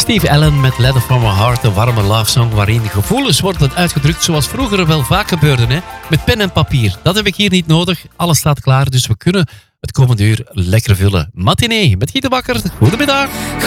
Steve Allen met Letter from My Heart, een warme love song waarin gevoelens worden uitgedrukt zoals vroeger wel vaak gebeurde, hè? Met pen en papier. Dat heb ik hier niet nodig. Alles staat klaar, dus we kunnen het komende uur lekker vullen. Matinee met Guy de Bakker. Goedemiddag.